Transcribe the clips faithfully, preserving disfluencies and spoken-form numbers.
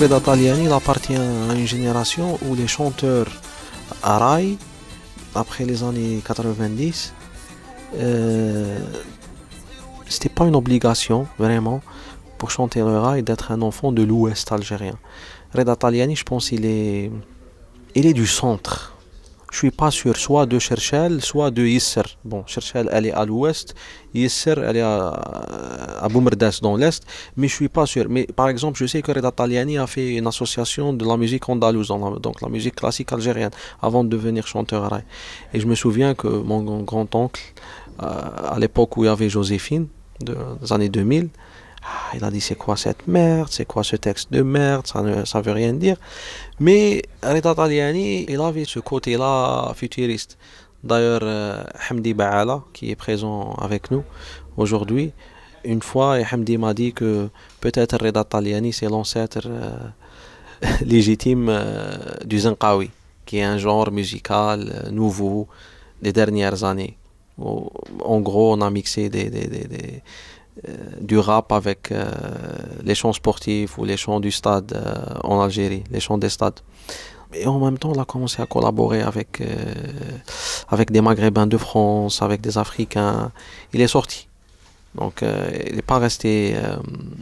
Reda Taliani, il appartient à une génération où les chanteurs araï, après les années quatre-vingt-dix, euh, c'était pas une obligation, vraiment, pour chanter le raï d'être un enfant de l'ouest algérien. Reda Taliani, je pense, il est, il est du centre. Je suis pas sûr, soit de Cherchel, soit de Yisser. Bon, Cherchel, elle est à l'ouest, Yisser, elle est à, à Boumerdès dans l'est, mais je suis pas sûr. Mais par exemple, je sais que Reda Taliani a fait une association de la musique andalouse, donc la musique classique algérienne, avant de devenir chanteur arabe. Et je me souviens que mon grand-oncle, euh, à l'époque où il y avait Joséphine, de- des années deux mille, ah, il a dit c'est quoi cette merde, c'est quoi ce texte de merde, ça ne ça veut rien dire. Mais Reda Taliani, il avait ce côté-là futuriste. D'ailleurs, euh, Hamdi Baala, qui est présent avec nous aujourd'hui, une fois, et Hamdi m'a dit que peut-être Reda Taliani, c'est l'ancêtre euh, légitime euh, du Zenqawi, qui est un genre musical euh, nouveau des dernières années. Où, en gros, on a mixé des, des, des, des, euh, du rap avec euh, les chants sportifs ou les chants du stade euh, en Algérie, les chants des stades. Et en même temps, on a commencé à collaborer avec, euh, avec des Maghrébins de France, avec des Africains. Il est sorti. Donc, euh, il n'est pas resté euh,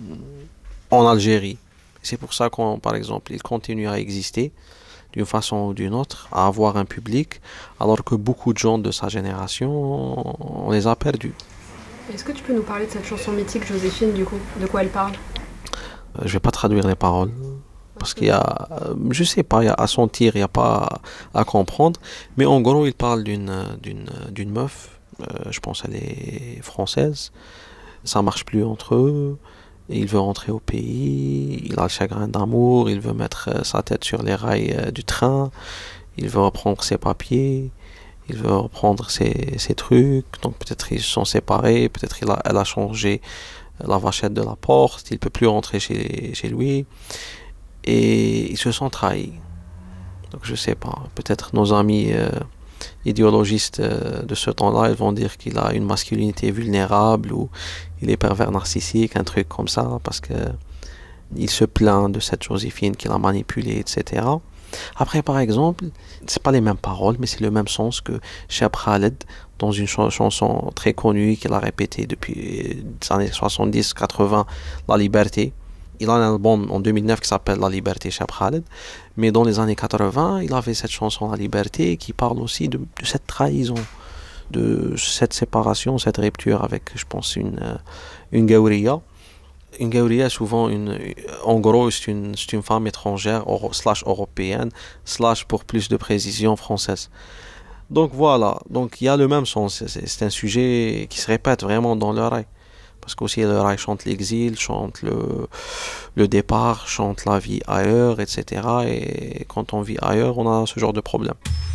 en Algérie. C'est pour ça qu'on, par exemple, il continue à exister d'une façon ou d'une autre, à avoir un public, alors que beaucoup de gens de sa génération, on les a perdus. Est-ce que tu peux nous parler de cette chanson mythique, Joséphine, du coup? De quoi elle parle? Euh, Je vais pas traduire les paroles. Parce qu'il y a, euh, je sais pas, il y a à sentir, il n'y a pas à, à comprendre. Mais en gros, il parle d'une, euh, d'une, euh, d'une meuf, euh, je pense qu'elle est française. Ça marche plus entre eux. Il veut rentrer au pays, il a le chagrin d'amour, il veut mettre euh, sa tête sur les rails euh, du train, il veut reprendre ses papiers, il veut reprendre ses, ses trucs. Donc peut-être ils se sont séparés, peut-être il a, elle a changé la vachette de la porte, il peut plus rentrer chez, chez lui. Et ils se sont trahis. Donc je sais pas, peut-être nos amis euh, idéologistes euh, de ce temps-là, ils vont dire qu'il a une masculinité vulnérable ou il est pervers narcissique, un truc comme ça, parce que il se plaint de cette Joséphine qu'il a manipulée, et cetera. Après, par exemple, c'est pas les mêmes paroles, mais c'est le même sens que Cheb Khaled dans une ch- chanson très connue qu'il a répétée depuis les années soixante-dix quatre-vingts, La Liberté. Il a un album en deux mille neuf qui s'appelle La Liberté, Cheb Khaled. Mais dans les années quatre-vingts, il avait cette chanson La Liberté qui parle aussi de, de cette trahison, de cette séparation, cette rupture avec, je pense, une, euh, une Gaouria. Une Gaouria, souvent, une, en gros, c'est une, c'est une femme étrangère, euro, slash européenne, slash pour plus de précision française. Donc voilà, donc il y a le même sens. C'est, c'est un sujet qui se répète vraiment dans le rail. Parce qu'aussi le rail chante l'exil, chante le, le départ, chante la vie ailleurs, et cetera. Et quand on vit ailleurs, on a ce genre de problème.